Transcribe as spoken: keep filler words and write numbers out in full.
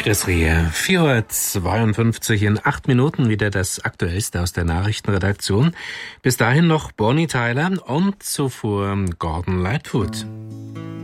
Chris Rehe, vier Uhr zweiundfünfzig, in acht Minuten wieder das Aktuellste aus der Nachrichtenredaktion. Bis dahin noch Bonnie Tyler und zuvor Gordon Lightfoot.